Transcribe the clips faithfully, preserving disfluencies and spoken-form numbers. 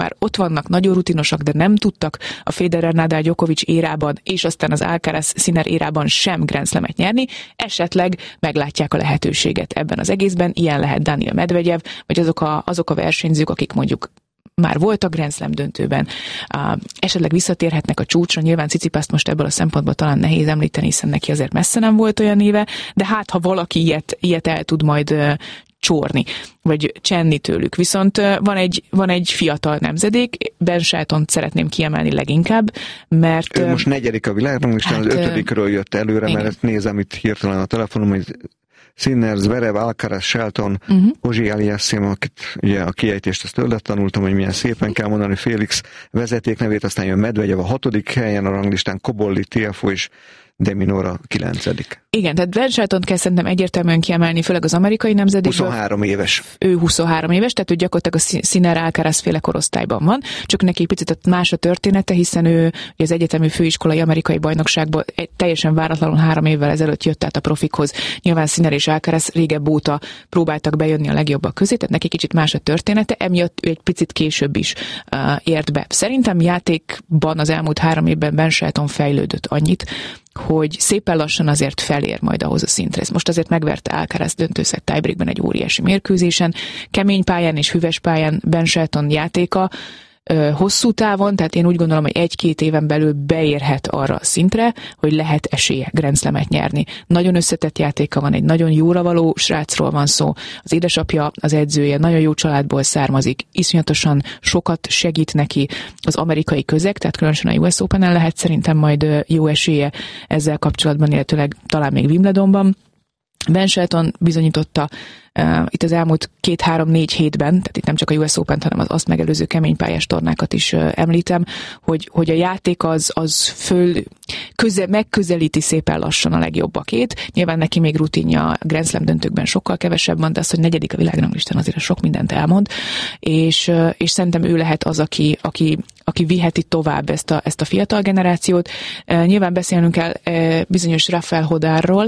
már ott vannak, nagyon rutinosak, de nem tudtak a Federer, Nadal, Djokovic érában, és aztán az Alcaraz, Sinner érában sem Grand Slamet nyerni, esetleg meglátják a lehetőséget ebben az egészben, ilyen lehet Daniil Medvegyev, vagy azok a, azok a versenyzők, akik mondjuk már voltak Grand Slam döntőben, uh, esetleg visszatérhetnek a csúcsra, nyilván Tsitsipast most ebből a szempontból talán nehéz említeni, hiszen neki azért messze nem volt olyan néve, de hát ha valaki ilyet, ilyet el tud majd uh, csorni, vagy csenni tőlük. Viszont uh, van egy, van egy fiatal nemzedék, Ben Sheltont szeretném kiemelni leginkább, mert... Ő most negyedik a világon, és hát, az ötödikről jött előre, igen. Mert ezt nézem itt hirtelen a telefonom, hogy Sinner, Zverev, Alcaraz, Shelton, uh-huh. Auger-Aliassime, akit ugye a kiejtést ezt tőle tanultam, hogy milyen szépen kell mondani, Félix vezetéknevét, aztán jön Medvegyev a hatodik helyen a ranglistán, Cobolli, Tiafoe és De Minaur a kilencedik. Igen, tehát Ben Sheltont kell szerintem egyértelműen kiemelni, főleg az amerikai nemzedékből. huszonhárom éves. Ő huszonhárom éves, tehát ő gyakorlatilag a Sinner Alcaraz féle korosztályban van, csak neki picit más a története, hiszen ő az egyetemi főiskolai amerikai bajnokságból teljesen váratlanul három évvel ezelőtt jött át a profikhoz. Nyilván Sinner és Alcaraz régebb óta próbáltak bejönni a legjobbak közé, tehát neki kicsit más a története, emiatt ő egy picit később is uh, ért be. Szerintem játékban az elmúlt három évben Ben Shelton fejlődött annyit, hogy szépen lassan azért felér majd ahhoz a szintre. Most azért megverte Alcaraz döntőszett tiebreakben egy óriási mérkőzésen, kemény pályán és hüves pályán Ben Shelton játéka ö, hosszú távon, tehát én úgy gondolom, hogy egy-két éven belül beérhet arra a szintre, hogy lehet esélye Grand Slamet nyerni. Nagyon összetett játéka van, egy nagyon jóra való srácról van szó, az édesapja, az edzője, nagyon jó családból származik, iszonyatosan sokat segít neki az amerikai közeg, tehát különösen a U S Openen lehet szerintem majd jó esélye ezzel kapcsolatban, illetőleg talán még Wimbledonban. Ben Shelton bizonyította uh, itt az elmúlt két-három-négy hétben, tehát itt nem csak a U S Open, hanem az azt megelőző keménypályás tornákat is uh, említem, hogy, hogy a játék az, az föl köze, megközelíti szépen lassan a legjobbakét. Nyilván neki még rutinja a Grand Slam döntőkben sokkal kevesebb van, de az, hogy negyedik a világranglistán azért sok mindent elmond, és, uh, és szerintem ő lehet az, aki, aki, aki viheti tovább ezt a, ezt a fiatal generációt. Uh, nyilván beszélnünk kell uh, bizonyos Rafael Hodárról,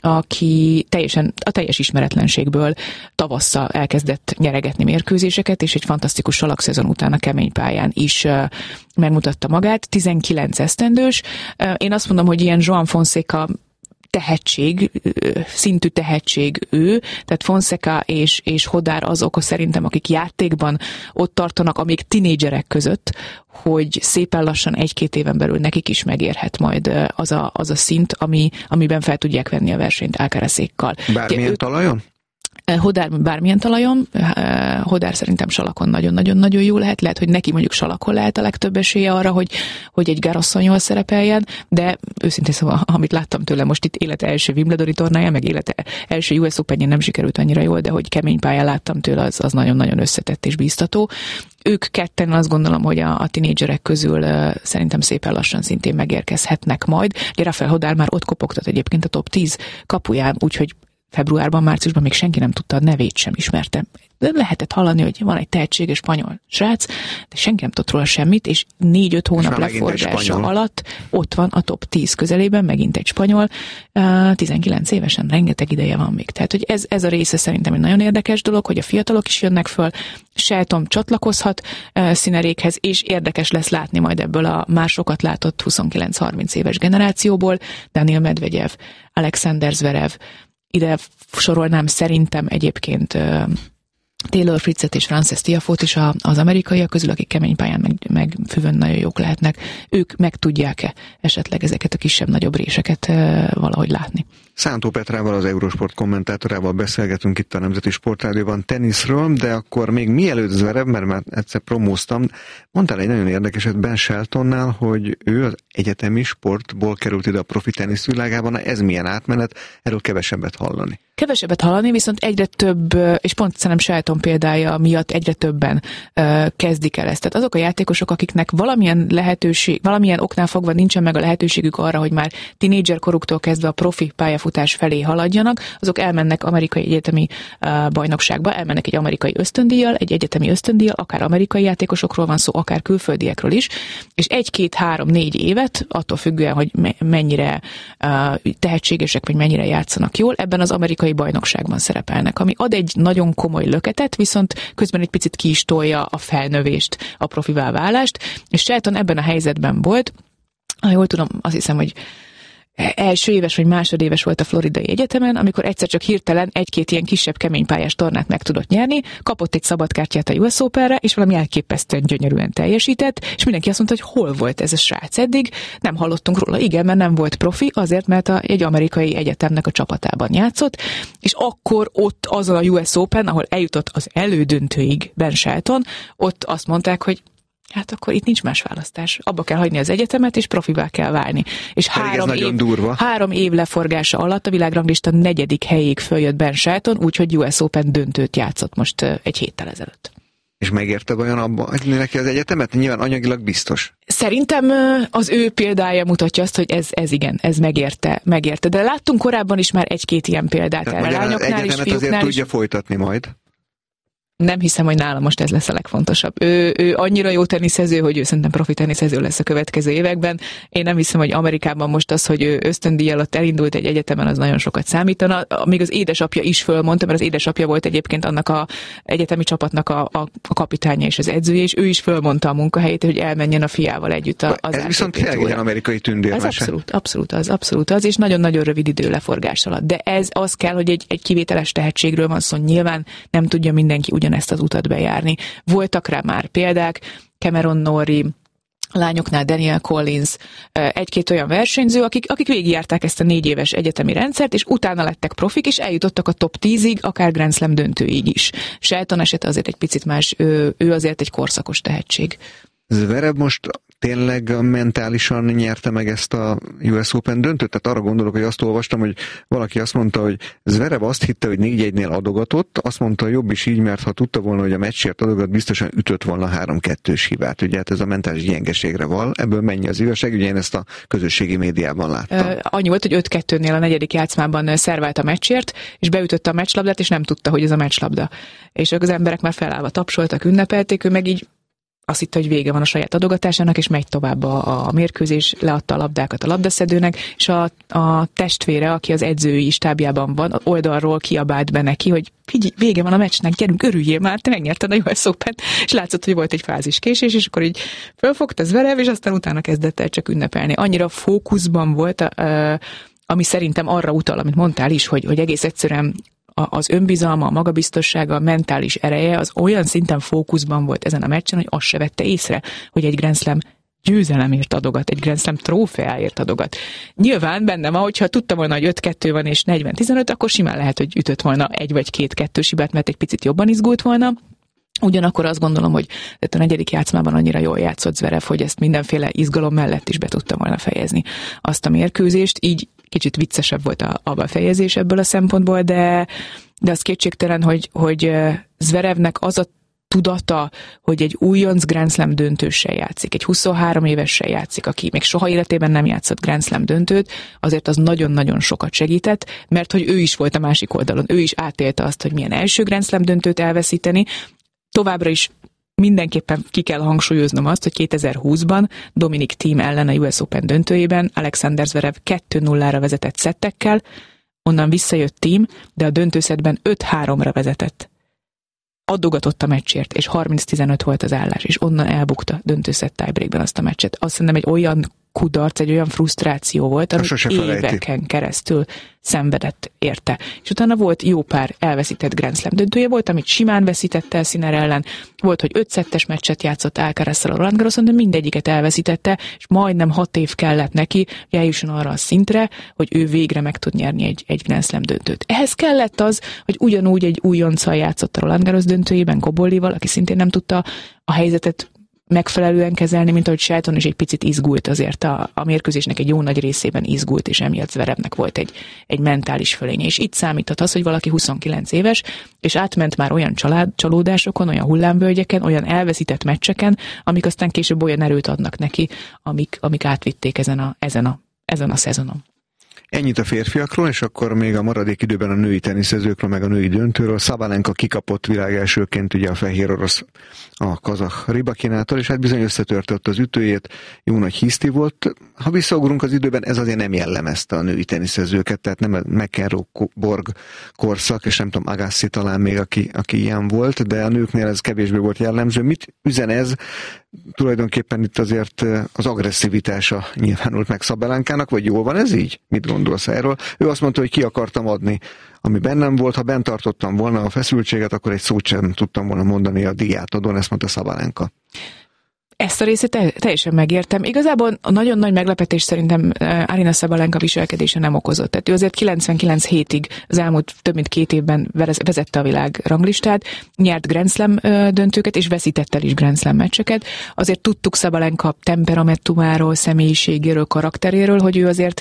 aki teljesen, a teljes ismeretlenségből tavasszal elkezdett nyeregetni mérkőzéseket, és egy fantasztikus salakszezon után a kemény pályán is uh, megmutatta magát. tizenkilenc esztendős. Uh, én azt mondom, hogy ilyen Joan Fonseca tehetség, szintű tehetség ő, tehát Fonseca és, és Hodár azok szerintem, akik játékban ott tartanak, amíg tinédzserek között, hogy szépen lassan egy-két éven belül nekik is megérhet majd az a, az a szint, ami, amiben fel tudják venni a versenyt Alcarazékkal. Bármilyen ők, talajon? Hodár bármilyen talajon, Hodár szerintem salakon nagyon-nagyon-nagyon jó lehet, lehet, hogy neki mondjuk salakon lehet a legtöbb esélye arra, hogy, hogy egy Garroson jól szerepeljen, de őszintén szóval, amit láttam tőle most itt élete első Wimbledoni tornája, meg élete első U S Openjén nem sikerült annyira jól, de hogy kemény pályán láttam tőle, az, az nagyon-nagyon összetett és bíztató. Ők ketten azt gondolom, hogy a, a tinédzserek közül uh, szerintem szépen lassan szintén megérkezhetnek majd. Rafael Hodár már ott kopogtat egyébként a top tíz kapuján, úgyhogy februárban, márciusban még senki nem tudta, a nevét sem ismerte. De lehetett hallani, hogy van egy tehetséges spanyol srác, de senki nem tudott róla semmit, és négy-öt hónap leforgása alatt ott van a top tíz közelében, megint egy spanyol, tizenkilenc évesen, rengeteg ideje van még. Tehát, hogy ez, ez a része szerintem egy nagyon érdekes dolog, hogy a fiatalok is jönnek föl, Shelton csatlakozhat Sinnerékhez, és érdekes lesz látni majd ebből a már sokat látott huszonkilenc-harminc éves generációból, Daniil Medvegyev, Alexander Zverev, ide sorolnám szerintem egyébként uh, Taylor Fritzet és Frances Tiafoe-t is a, az amerikaiak közül, akik kemény pályán meg, meg füvön nagyon jók lehetnek. Ők meg tudják-e esetleg ezeket a kisebb-nagyobb réseket uh, valahogy látni? Szántó Petrával, az Eurosport kommentátorával beszélgetünk itt a Nemzeti Sportrádióban teniszről, de akkor még mielőtt Zverev, mert már egyszer promóztam, mondtál egy nagyon érdekeset Ben Sheltonnál, hogy ő az egyetemi sportból került ide a profi tenisz világában. Ez milyen átmenet? Erről kevesebbet hallani. Kevesebbet hallani, viszont egyre több, és pont szerintem Shelton példája miatt egyre többen uh, kezdik el ezt. Tehát azok a játékosok, akiknek valamilyen lehetőség, valamilyen oknál fogva nincsen meg a lehetőségük arra, hogy már tinédzser koruktól kezdve a profi pályafutás felé haladjanak, azok elmennek amerikai egyetemi uh, bajnokságba, elmennek egy amerikai ösztöndíjjal, egy egyetemi ösztöndíjjal, akár amerikai játékosokról van szó, akár külföldiekről is, és egy-két-három-négy évet, attól függően, hogy me- mennyire uh, tehetségesek, vagy mennyire játszanak jól, ebben az amerikai bajnokságban szerepelnek, ami ad egy nagyon komoly löketet, lehetett, viszont közben egy picit ki is tolja a felnövést, a profivá válást, és Shelton ebben a helyzetben volt, ha jól tudom, azt hiszem, hogy első éves vagy másodéves volt a Floridai Egyetemen, amikor egyszer csak hirtelen egy-két ilyen kisebb keménypályás tornát meg tudott nyerni, kapott egy szabadkártyát a U S Openre, és valami elképesztően gyönyörűen teljesített, és mindenki azt mondta, hogy hol volt ez a srác eddig, nem hallottunk róla, igen, mert nem volt profi, azért, mert a, egy amerikai egyetemnek a csapatában játszott, és akkor ott azon a U S Open, ahol eljutott az elődöntőig Ben Shelton, ott azt mondták, hogy hát akkor itt nincs más választás. Abba kell hagyni az egyetemet, és profivá kell válni. És három év, három év leforgása alatt a világranglista negyedik helyéig följött Ben Shelton, úgyhogy U S Open döntőt játszott most egy héttel ezelőtt. És megérte vajon abba hagyni neki az egyetemet? Nyilván anyagilag biztos. Szerintem az ő példája mutatja azt, hogy ez, ez igen, ez megérte, megérte. De láttunk korábban is már egy-két ilyen példát. Tehát erre, lányoknál is, fiúknál azért is. Tudja folytatni majd. Nem hiszem, hogy nála most ez lesz a legfontosabb. Ő, ő annyira jó teniszező, hogy ő szerintem profi teniszező lesz a következő években. Én nem hiszem, hogy Amerikában most az, hogy ő ösztöndíj alatt elindult egy egyetemen, az nagyon sokat számítana. Még az édesapja is fölmondta, mert az édesapja volt egyébként annak a egyetemi csapatnak a, a, a kapitánya és az edzője, és ő is fölmondta a munkahelyét, hogy elmenjen a fiával együtt az Ez viszont tényleg egy amerikai tündérmese. Ez abszolút, abszolút az, abszolút az, és nagyon-nagyon rövid idő leforgás alatt. De ez az kell, hogy egy, egy kivételes tehetségről van szó. Nyilván nem tudja mindenki ugyanezt az utat bejárni. Voltak rá már példák, Cameron Norrie, lányoknál Danielle Collins, egy-két olyan versenyző, akik, akik végigjárták ezt a négy éves egyetemi rendszert, és utána lettek profik, és eljutottak a top tízig, akár Grand Slam döntőig is. Shelton esete azért egy picit más, ő, ő azért egy korszakos tehetség. Zverev most tényleg mentálisan nyerte meg ezt a U S Open döntőt? Tehát arra gondolok, hogy azt olvastam, hogy valaki azt mondta, hogy Zverev azt hitte, hogy négy egynél adogatott, azt mondta, jobb is így, mert ha tudta volna, hogy a meccsért adogat, biztosan ütött volna három kettős hibát. Ugye hát ez a mentális gyengeségre val. Ebből mennyi az igazság? Ugye én ezt a közösségi médiában láttam. Uh, annyi volt, hogy öt kettőnél a negyedik játszmában szervált a meccsért, és beütötte a meccslabdát, és nem tudta, hogy ez a meccslabda. És az emberek már felállva tapsoltak, ünnepelték, ő meg így azt hitte, hogy vége van a saját adogatásának, és megy tovább a, a mérkőzés, leadta a labdákat a labdaszedőnek, és a, a testvére, aki az edzői stábjában van, oldalról kiabált be neki, hogy figyelj, vége van a meccsnek, gyerünk, örüljél már, te megnyerted a U S Open-t, és látszott, hogy volt egy fáziskésés, és akkor így fölfogta Zverev, és aztán utána kezdett el csak ünnepelni. Annyira fókuszban volt, ami szerintem arra utal, amit mondtál is, hogy, hogy egész egyszerűen az önbizalma, a magabiztossága, a mentális ereje az olyan szinten fókuszban volt ezen a meccsen, hogy azt se vette észre, hogy egy Grand Slam győzelemért adogat, egy Grand Slam trófeáért adogat. Nyilván bennem, ahogyha tudta volna, hogy öt kettő van és negyven tizenöt, akkor simán lehet, hogy ütött volna egy vagy két kettős hibát, mert egy picit jobban izgult volna. Ugyanakkor azt gondolom, hogy a negyedik játszmában annyira jól játszott Zverev, hogy ezt mindenféle izgalom mellett is be tudta volna fejezni azt a mérkőzést, így kicsit viccesebb volt a, a befejezés ebből a szempontból, de, de az kétségtelen, hogy, hogy Zverevnek az a tudata, hogy egy újonc Grand Slam döntőssel játszik, egy huszonhárom évessel játszik, aki még soha életében nem játszott Grand Slam döntőt, azért az nagyon-nagyon sokat segített, mert hogy ő is volt a másik oldalon, ő is átélte azt, hogy milyen első Grand Slam döntőt elveszíteni. Továbbra is mindenképpen ki kell hangsúlyoznom azt, hogy kétezer-húszban Dominic Thiem ellen a U S Open döntőjében Alexander Zverev kettő nullára vezetett szettekkel, onnan visszajött Thiem, de a döntőszetben öt háromra vezetett. Adogatott a meccsért, és harminc tizenöt volt az állás, és onnan elbukta döntőszett tiebreakben azt a meccset. Azt hiszem, egy olyan kudarc, egy olyan frusztráció volt, amit éveken keresztül szenvedett érte. És utána volt jó pár elveszített Grand Slam döntője, volt, amit simán veszített el Sinner ellen, volt, hogy öt szettes meccset játszott Alcarazzal a Roland Garroson, de mindegyiket elveszítette, és majdnem hat év kellett neki, hogy eljusson arra a szintre, hogy ő végre meg tud nyerni egy, egy Grand Slam döntőt. Ehhez kellett az, hogy ugyanúgy egy újonccal játszott a Roland Garros döntőjében, Kobollival, aki szintén nem tudta a helyzetet megfelelően kezelni, mint ahogy Shelton is egy picit izgult azért a, a mérkőzésnek egy jó nagy részében izgult, és emiatt Zverevnek volt egy, egy mentális fölénye. És itt számíthat az, hogy valaki huszonkilenc éves, és átment már olyan család, csalódásokon, olyan hullámvölgyeken, olyan elveszített meccseken, amik aztán később olyan erőt adnak neki, amik, amik átvitték ezen a, ezen a, ezen a szezonon. Ennyit a férfiakról, és akkor még a maradék időben a női teniszezőkről, meg a női döntőről. Sabalenka kikapott világ elsőként ugye a fehér orosz a kazah Rybakinától, és hát bizony összetörtött az ütőjét, jó nagy hiszti volt. Ha visszaugrunk az időben, ez azért nem jellemezte a női teniszezőket, tehát nem McEnroe-Borg korszak, és nem tudom, Agassi talán még, aki, aki ilyen volt, de a nőknél ez kevésbé volt jellemző. Mit üzen ez? Tulajdonképpen itt azért az agresszivitása nyilvánult meg Sabalenkának, vagy jól van ez így? Mit gondolsz erről? Ő azt mondta, hogy ki akartam adni, ami bennem volt, ha bent tartottam volna a feszültséget, akkor egy szót sem tudtam volna mondani a díjátadón, ezt mondta Sabalenka. Ezt a részét te- teljesen megértem. Igazából a nagyon nagy meglepetés szerintem Aryna Sabalenka viselkedése nem okozott. Tehát ő azért kilencvenkilenc hétig az elmúlt több mint két évben vezette a világ ranglistát, nyert Grand Slam döntőket, és veszített el is Grand Slam meccseket. Azért tudtuk Sabalenka temperamentumáról, személyiségéről, karakteréről, hogy ő azért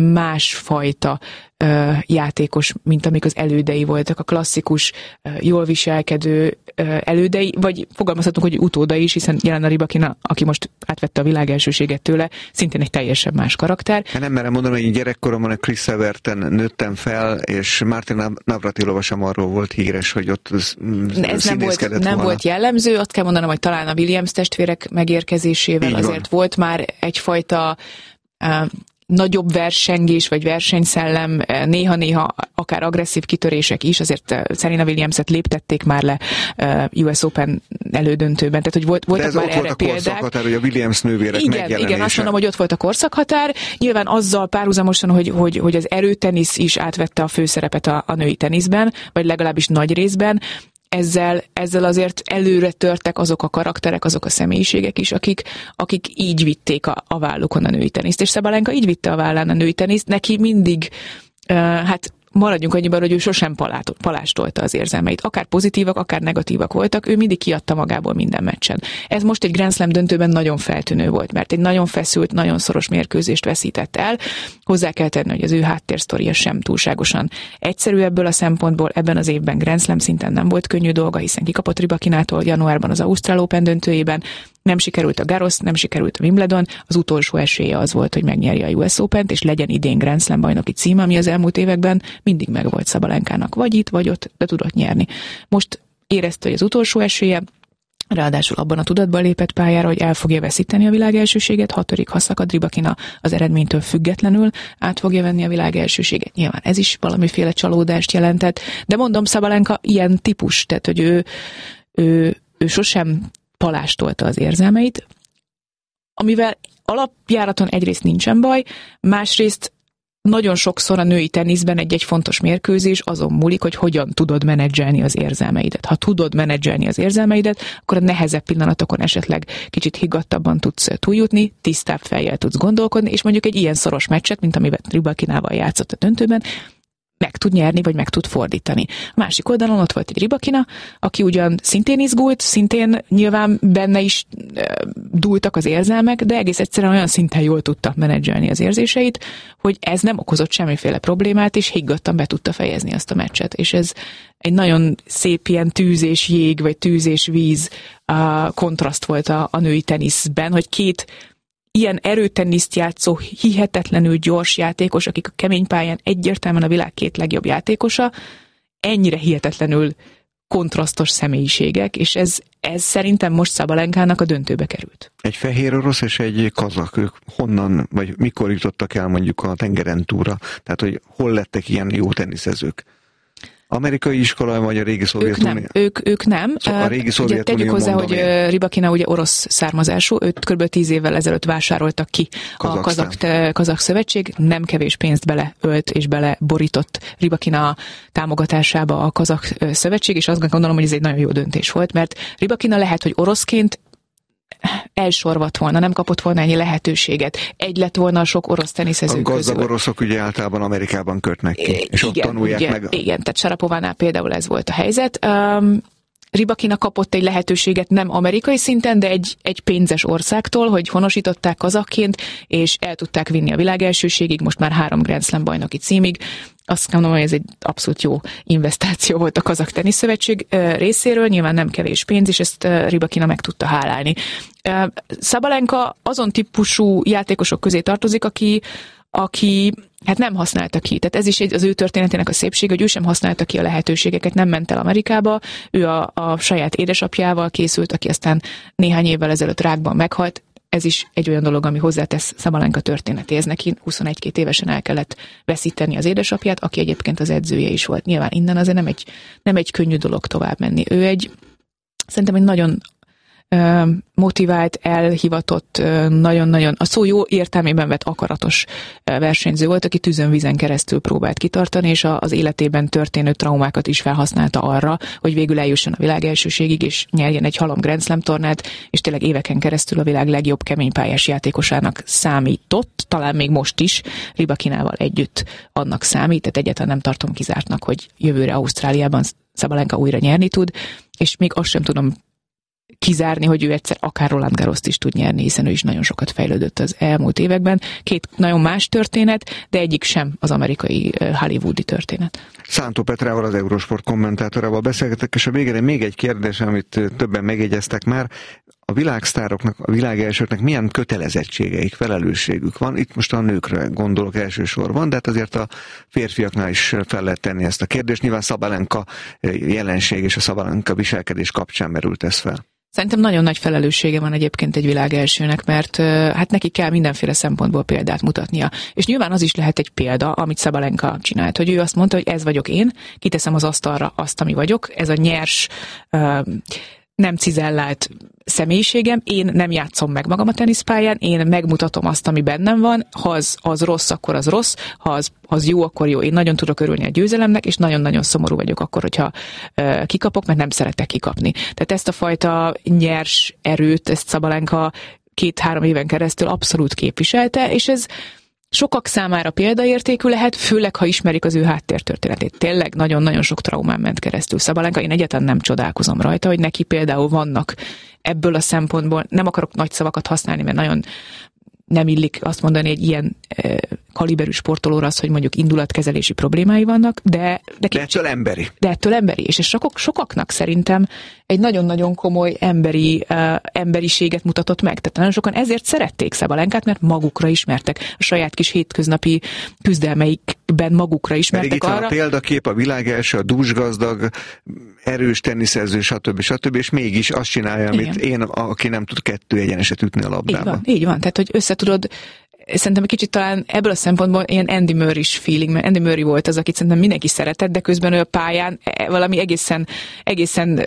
másfajta ö, játékos, mint amik az elődei voltak, a klasszikus, ö, jól viselkedő ö, elődei, vagy fogalmazhatunk, hogy utódai is, hiszen jelen a Rybakina, aki most átvette a világ elsőséget tőle, szintén egy teljesen más karakter. Hát nem merem mondani, hogy én gyerekkoromban a Chris Everten nőttem fel, és Martina Navratilova sem arról volt híres, hogy ott ez nem volt, nem volt jellemző, azt kell mondanom, hogy talán a Williams testvérek megérkezésével így azért van. Volt már egyfajta uh, nagyobb versengés, vagy versenyszellem, néha-néha akár agresszív kitörések is, azért Serena Williamset léptették már le U S Open elődöntőben, tehát hogy volt, voltak már erre példák. De ez ott volt a korszakhatár, hogy a Williams nővérek igen, megjelenése. Igen, azt mondom, hogy ott volt a korszakhatár, nyilván azzal párhuzamosan, hogy, hogy, hogy az erőtenisz is átvette a főszerepet a, a női teniszben, vagy legalábbis nagy részben, Ezzel, ezzel azért előre törtek azok a karakterek, azok a személyiségek is, akik, akik így vitték a, a vállukon a női teniszt. És Sabalenka így vitte a vállán a női teniszt, neki mindig, uh, hát maradjunk annyiban, hogy ő sosem palástolta az érzelmeit. Akár pozitívak, akár negatívak voltak, ő mindig kiadta magából minden meccsen. Ez most egy Grand Slam döntőben nagyon feltűnő volt, mert egy nagyon feszült, nagyon szoros mérkőzést veszített el. Hozzá kell tenni, hogy az ő háttérsztoria sem túlságosan egyszerű ebből a szempontból. Ebben az évben Grand Slam szinten nem volt könnyű dolga, hiszen kikapott Rybakinától januárban az Ausztrál Open döntőjében. Nem sikerült a Garros, nem sikerült a Wimbledon, az utolsó esélye az volt, hogy megnyerje a U S Opent, és legyen idén Grand Slam bajnoki címe, ami az elmúlt években mindig megvolt Sabalenkának, vagy itt, vagy ott, de tudott nyerni. Most érezte, hogy az utolsó esélye, ráadásul abban a tudatban lépett pályára, hogy el fogja veszíteni a világ elsőséget, hatodik, ha szakad Rybakina az eredménytől függetlenül át fogja venni a világ elsőséget. Nyilván ez is valamiféle csalódást jelentett, de mondom, Sabalenka ilyen típus, tehát hogy ő, ő, ő sosem palástolta az érzelmeit, amivel alapjáraton egyrészt nincsen baj, másrészt nagyon sokszor a női teniszben egy-egy fontos mérkőzés azon múlik, hogy hogyan tudod menedzselni az érzelmeidet. Ha tudod menedzselni az érzelmeidet, akkor a nehezebb pillanatokon esetleg kicsit higgadtabban tudsz túljutni, tisztább fejjel tudsz gondolkodni, és mondjuk egy ilyen szoros meccset, mint amiben Rybakinával játszott a döntőben, meg tud nyerni, vagy meg tud fordítani. A másik oldalon ott volt egy Rybakina, aki ugyan szintén izgult, szintén nyilván benne is e, dúltak az érzelmek, de egész egyszerűen olyan szinten jól tudta menedzselni az érzéseit, hogy ez nem okozott semmiféle problémát, és higgadtan be tudta fejezni azt a meccset. És ez egy nagyon szép ilyen tűz és jég, vagy tűz és víz a kontraszt volt a, a női teniszben, hogy két ilyen erőteniszt játszó, hihetetlenül gyors játékos, akik a kemény pályán egyértelműen a világ két legjobb játékosa, ennyire hihetetlenül kontrasztos személyiségek, és ez, ez szerintem most Sabalenkának a döntőbe került. Egy fehér orosz és egy kazak, ők honnan, vagy mikor jutottak el mondjuk a tengeren túlra? Tehát, hogy hol lettek ilyen jó teniszezők? Amerikai iskola, vagy a régi Szovjetunió? Ők nem. Ők, ők nem. Szóval a régi Szovjetunió, tegyük hozzá, hogy én. Rybakina ugye orosz származású, őt kb. tíz évvel ezelőtt vásároltak ki Kazaksztán. a kazak, kazak szövetség, nem kevés pénzt beleölt és beleborított Rybakina támogatásába a kazak szövetség, és azt gondolom, hogy ez egy nagyon jó döntés volt, mert Rybakina lehet, hogy oroszként elsorvadt volna, nem kapott volna ennyi lehetőséget. Egy lett volna a sok orosz teniszező közül. A gazdag oroszok ugye általában Amerikában kötnek ki, és igen, ott tanulják ugye, meg. Igen, tehát Sarapovánál például ez volt a helyzet. Um, Rybakina kapott egy lehetőséget nem amerikai szinten, de egy, egy pénzes országtól, hogy honosították kazakként, és el tudták vinni a világ elsőségig, most már három Grand Slam bajnoki címig. Azt mondom, hogy ez egy abszolút jó investáció volt a Kazak Teniszszövetség részéről, nyilván nem kevés pénz, és ezt Rybakina meg tudta hálálni. Sabalenka azon típusú játékosok közé tartozik, aki, aki hát nem használta ki. Tehát ez is egy, az ő történetének a szépsége, hogy ő sem használta ki a lehetőségeket, nem ment el Amerikába, ő a, a saját édesapjával készült, aki aztán néhány évvel ezelőtt rákban meghalt. Ez is egy olyan dolog, ami hozzátesz Sabalenka történetéhez. Neki huszonegy-két évesen el kellett veszíteni az édesapját, aki egyébként az edzője is volt. Nyilván innen azért nem egy, nem egy könnyű dolog tovább menni. Ő egy, szerintem egy nagyon motivált, elhivatott, nagyon-nagyon, a szó jó értelmében vett akaratos versenyző volt, aki tűzön vízen keresztül próbált kitartani, és az életében történő traumákat is felhasználta arra, hogy végül eljusson a világ elsőségig, és nyerjen egy halom Grand Slam tornát, és tényleg éveken keresztül a világ legjobb keménypályás játékosának számított, talán még most is, Rybakinával együtt annak számít, tehát egyáltalán nem tartom kizártnak, hogy jövőre Ausztráliában Sabalenka újra nyerni tud, és még azt sem tudom kizárni, hogy ő egyszer akár Roland Garrost is tud nyerni, hiszen ő is nagyon sokat fejlődött az elmúlt években. Két nagyon más történet, de egyik sem az amerikai hollywoodi történet. Szántó Petrával, az Eurosport kommentátorával beszélgetek, és a végére még egy kérdés, amit többen megjegyeztek már. A világsztároknak, a világelsőknek milyen kötelezettségeik, felelősségük van? Itt most a nőkre gondolok elsősorban, de hát azért a férfiaknál is fel lehet tenni ezt a kérdést. Nyilván Sabalenka jelenség és a Sabalenka viselkedés kapcsán merült ez fel. Szerintem nagyon nagy felelőssége van egyébként egy világelsőnek, mert hát neki kell mindenféle szempontból példát mutatnia. És nyilván az is lehet egy példa, amit Sabalenka csinált, hogy ő azt mondta, hogy ez vagyok én, kiteszem az asztalra azt, ami vagyok, ez a nyers, nem cizellált személyiségem, én nem játszom meg magam a teniszpályán, én megmutatom azt, ami bennem van, ha az, az rossz, akkor az rossz, ha az, az jó, akkor jó. Én nagyon tudok örülni a győzelemnek, és nagyon-nagyon szomorú vagyok akkor, hogyha uh, kikapok, mert nem szeretek kikapni. Tehát ezt a fajta nyers erőt, ezt Sabalenka két-három éven keresztül abszolút képviselte, és ez sokak számára példaértékű lehet, főleg, ha ismerik az ő háttértörténetét. Tényleg nagyon-nagyon sok traumán ment keresztül Sabalenka. Én egyáltalán nem csodálkozom rajta, hogy neki például vannak ebből a szempontból, nem akarok nagy szavakat használni, mert nagyon nem illik azt mondani egy ilyen e, kaliberű sportolóra az, hogy mondjuk indulatkezelési problémái vannak, de... De, de ettől emberi. De ettől emberi, és ez sokak, sokaknak szerintem egy nagyon-nagyon komoly emberi, uh, emberiséget mutatott meg. Tehát nagyon sokan ezért szerették Sabalenkát, mert magukra ismertek. A saját kis hétköznapi küzdelmeikben magukra ismertek Pedig itt arra. Van a példakép, a világ első, a dúsgazdag, erős teniszező, stb. stb. És mégis azt csinálja, amit igen. Én, aki nem tud kettő egyeneset ütni a labdába. Így van, így van. Tehát, hogy összetudod, szerintem egy kicsit talán ebből a szempontból ilyen Andy Murray-s feeling, mert Andy Murray volt az, akit szerintem mindenki szeretett, de közben ő a pályán valami egészen, egészen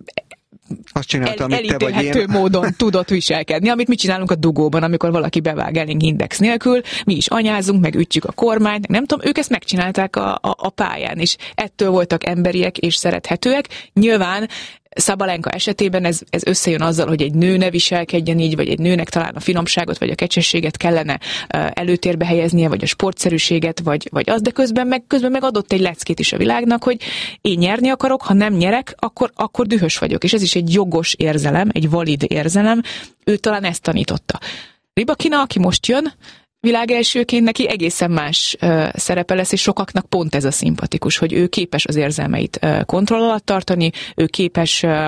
azt csinálta, el, elítélhető én... módon tudott viselkedni, amit mi csinálunk a dugóban, amikor valaki bevág elénk index nélkül, mi is anyázunk, meg ütjük a kormányt, nem tudom, ők ezt megcsinálták a, a, a pályán is. Ettől voltak emberiek és szerethetőek. Nyilván Sabalenka esetében ez, ez összejön azzal, hogy egy nő ne viselkedjen így, vagy egy nőnek talán a finomságot, vagy a kecsességet kellene előtérbe helyeznie, vagy a sportszerűséget, vagy, vagy az, de közben meg, közben meg adott egy leckét is a világnak, hogy én nyerni akarok, ha nem nyerek, akkor, akkor dühös vagyok. És ez is egy jogos érzelem, egy valid érzelem, ő talán ezt tanította. Rybakina, aki most jön, világelsőként neki egészen más uh, szerepe lesz, és sokaknak pont ez a szimpatikus, hogy ő képes az érzelmeit uh, kontroll alatt tartani, ő képes uh,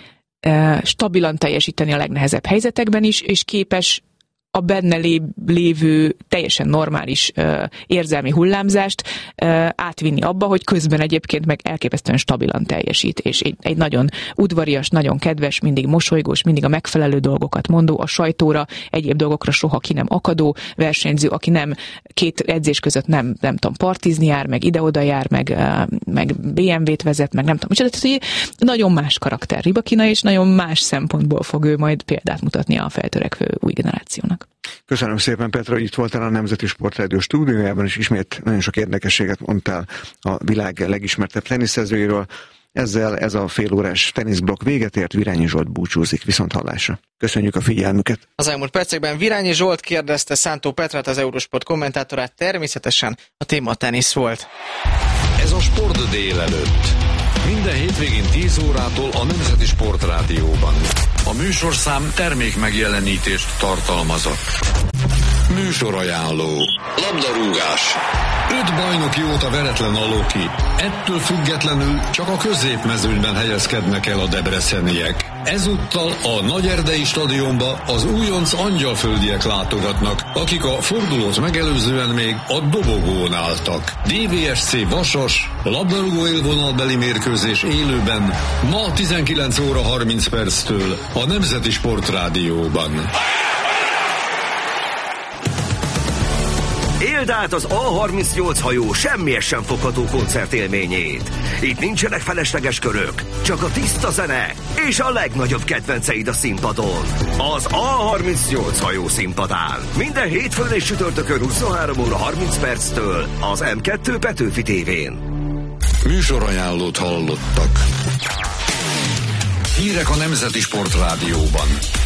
uh, stabilan teljesíteni a legnehezebb helyzetekben is, és képes a benne lé- lévő teljesen normális uh, érzelmi hullámzást uh, átvinni abba, hogy közben egyébként meg elképesztően stabilan teljesít, és egy, egy nagyon udvarias, nagyon kedves, mindig mosolygós, mindig a megfelelő dolgokat mondó, a sajtóra, egyéb dolgokra soha ki nem akadó versenyző, aki nem két edzés között nem, nem tudom, partizni jár, meg ide-oda jár, meg, uh, meg bé em vét vezet, meg nem tudom. Tehát nagyon más karakter Rybakina, és nagyon más szempontból fog ő majd példát mutatni a feltörekvő új generációnak. Köszönöm szépen, Petra, hogy itt voltál a Nemzeti Sportrádió stúdiójában, és ismét nagyon sok érdekességet mondtál a világ legismertebb teniszezőiről. Ezzel ez a félórás teniszblokk véget ért, Virányi Zsolt búcsúzik, viszont hallásra. Köszönjük a figyelmüket! Az elmúlt percekben Virányi Zsolt kérdezte Szántó Petrát, az Eurosport kommentátorát, természetesen a téma a tenisz volt. Ez a Sport délelőtt. Minden hétvégén tíz órától a Nemzeti Sportrádióban. A műsorszám termék megjelenítést tartalmazott. Műsorajánló. Labdarúgás. Öt bajnoki óta veretlen a Loki. Ettől függetlenül csak a középmezőnyben helyezkednek el a debreceniek. Ezúttal a Nagyerdei stadionba az újonc angyalföldiek látogatnak, akik a fordulót megelőzően még a dobogón álltak. dé vé es cé Vasas, labdarúgó élvonalbeli mérkőzés élőben, ma tizenkilenc óra harminc perctől a Nemzeti Sportrádióban. Éld át az á harmincnyolc hajó semmies sem fogható koncertélményét. Itt nincsenek felesleges körök, csak a tiszta zene és a legnagyobb kedvenceid a színpadon. Az á harmincnyolc hajó színpadán. Minden hétfőn és csütörtökön huszonhárom óra harminc perctől az em kettő Petőfi tévén. Műsorajánlót hallottak. Hírek a Nemzeti Sportrádióban.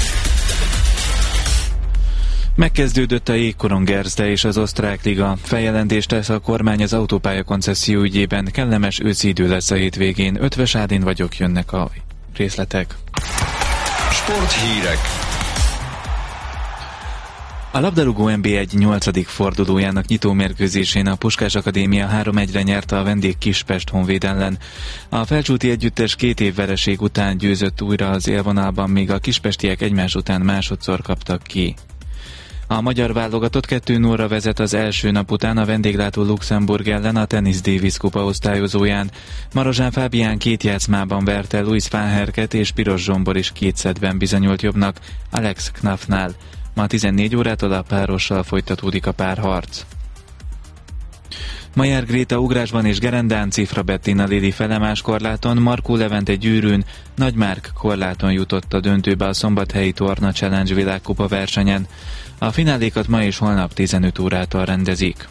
Megkezdődött a jégkoronggerzde és az osztrák liga. Feljelentést tesz a kormány az autópálya koncesszió ügyében. Kellemes őszi idő lesz a hétvégén. Ötvös Ádin vagyok, jönnek a részletek. Sporthírek. A labdarúgó en bé egy nyolcadik fordulójának nyitó mérkőzésén a Puskás Akadémia három egyre nyerte a vendég Kispest Honvéd ellen. A felcsúti együttes két év vereség után győzött újra az élvonalban, míg a kispestiek egymás után másodszor kaptak ki. A magyar válogatott kettő nullra vezet az első nap után a vendéglátó Luxemburg ellen a Tennis Davis kupa osztályozóján. Marozsán Fábián két játszmában verte Louis van Herket, és Piros Zsombor is két szettben bizonyult jobbnak Alex Knafnál. Ma tizennégy órától a párossal folytatódik a párharc. Majer Gréta ugrásban és gerendán, Cifra Bettina Lili felemás korláton, Markó Levente gyűrűn, Nagymárk korláton jutott a döntőbe a Szombathelyi Torna Challenge világkupa versenyen. A finálékat ma és holnap tizenöt órától rendezik.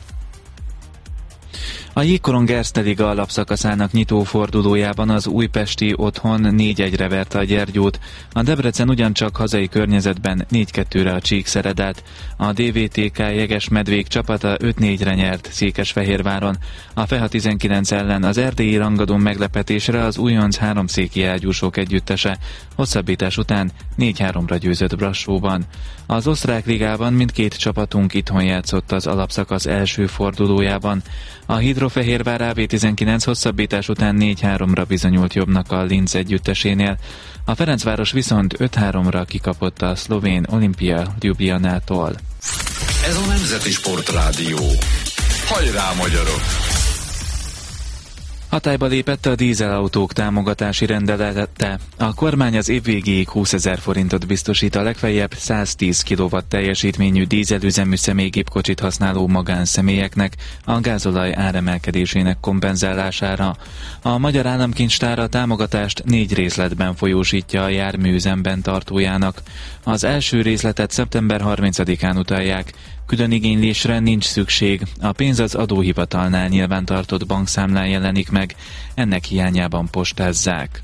A jégkorong Erste Liga alapszakaszának nyitó fordulójában az újpesti otthon négy egyre verte a Gyergyót, a Debrecen ugyancsak hazai környezetben négy kettőre a Csíkszeredát, a dé vé té ká Jeges-Medvék csapata öt négyre nyert Székesfehérváron, a Feha tizenkilenc ellen az erdélyi rangadón meglepetésre az újonc háromszéki ágyúsok együttese hosszabbítás után négy háromra győzött Brassóban. Az osztrák ligában mindkét csapatunk itthon játszott az alapszakasz első fordulójában. A Hidrofehérvár á vé tizenkilenc hosszabbítás után négy háromra bizonyult jobbnak a Linz együttesénél. A Ferencváros viszont öt háromra kikapott a szlovén Olimpia Ljubljanától. Ez a Nemzeti Sportrádió. Hajrá, magyarok! Hatályba lépett a dízelautók támogatási rendelete. A kormány az év végéig húszezer forintot biztosít a legfeljebb száztíz kilowatt teljesítményű dízelüzemű személygépkocsit használó magánszemélyeknek a gázolaj áremelkedésének kompenzálására. A Magyar Államkincstár a támogatást négy részletben folyósítja a jármű üzemben tartójának. Az első részletet szeptember harmincadikán utalják. Külön igénylésre nincs szükség, a pénz az adóhivatalnál nyilvántartott bankszámlán jelenik meg, ennek hiányában postázzák.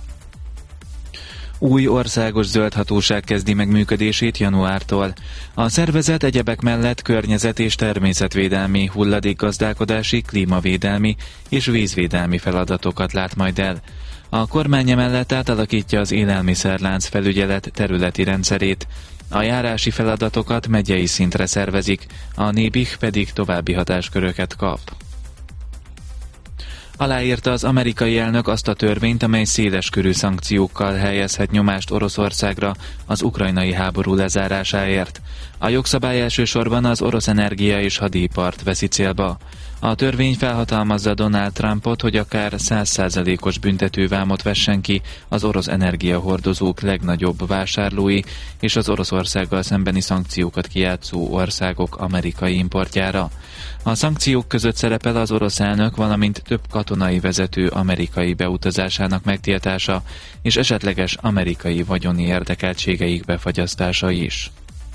Új országos zöld hatóság kezdi meg működését januártól. A szervezet egyebek mellett környezet- és természetvédelmi, hulladékgazdálkodási, klímavédelmi és vízvédelmi feladatokat lát majd el. A kormány emellett átalakítja az élelmiszerlánc felügyelet területi rendszerét. A járási feladatokat megyei szintre szervezik, a Nébih pedig további hatásköröket kap. Aláírta az amerikai elnök azt a törvényt, amely széleskörű szankciókkal helyezhet nyomást Oroszországra az ukrajnai háború lezárásáért. A jogszabály elsősorban az orosz energia és hadipart veszi célba. A törvény felhatalmazza Donald Trumpot, hogy akár száz százalékos büntetővámot vessen ki az orosz energiahordozók legnagyobb vásárlói és az Oroszországgal szembeni szankciókat kijátszó országok amerikai importjára. A szankciók között szerepel az orosz elnök, valamint több katonai vezető amerikai beutazásának megtiltása és esetleges amerikai vagyoni érdekeltségeik befagyasztása is.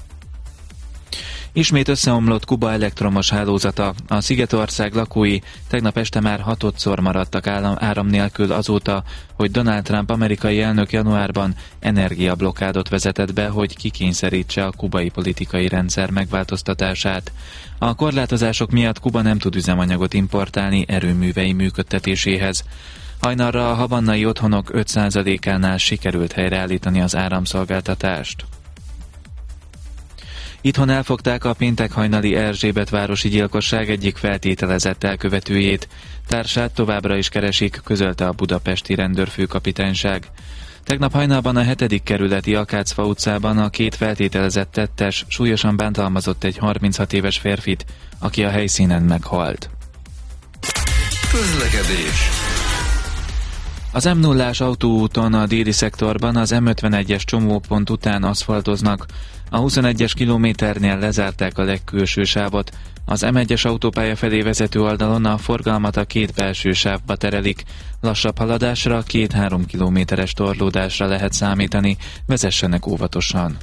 Ismét összeomlott Kuba elektromos hálózata. A Szigetország lakói tegnap este már hatodszor maradtak állam, áram nélkül azóta, hogy Donald Trump amerikai elnök januárban energiablokádot vezetett be, hogy kikényszerítse a kubai politikai rendszer megváltoztatását. A korlátozások miatt Kuba nem tud üzemanyagot importálni erőművei működtetéséhez. Hajnalra a havannai otthonok öt százalékánál sikerült helyreállítani az áramszolgáltatást. Itthon elfogták a péntek hajnali Erzsébetvárosi gyilkosság egyik feltételezett elkövetőjét. Társát továbbra is keresik, közölte a budapesti rendőrfőkapitányság. Tegnap hajnalban a hetedik kerületi Akácfa utcában a két feltételezett tettes súlyosan bántalmazott egy harminchat éves férfit, aki a helyszínen meghalt. Közlekedés. Az M nullás autóúton a déli szektorban az M ötvenegyes csomópont után aszfaltoznak. A huszonegyes kilométernél lezárták a legkülső sávot. Az M egyes autópálya felé vezető oldalon a forgalmat a két belső sávba terelik. Lassabb haladásra, két-három kilométeres torlódásra lehet számítani. Vezessenek óvatosan.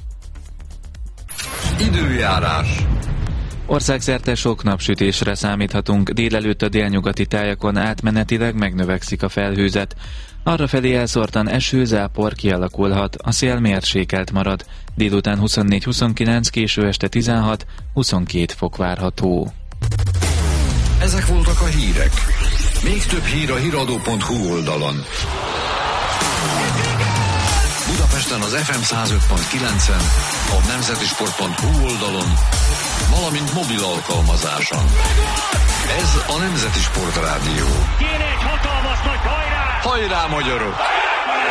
Időjárás. Országszerte sok napsütésre számíthatunk, délelőtt a délnyugati tájakon átmenetileg megnövekszik a felhőzet. Arrafelé elszórtan eső, zápor kialakulhat, a szél mérsékelt marad. Délután huszonnégy-huszonkilenc, késő este tizenhat-huszonkét fok várható. Ezek voltak a hírek. Még több hír a híradó pont hu oldalon. Budapesten az ef em száz öt pont kilencen, a nemzetisport pont hu oldalon, valamint mobil alkalmazáson. Ez a Nemzeti Sport Rádió. Kéne egy hatalmas nagy hajrá! Hajrá, magyarok!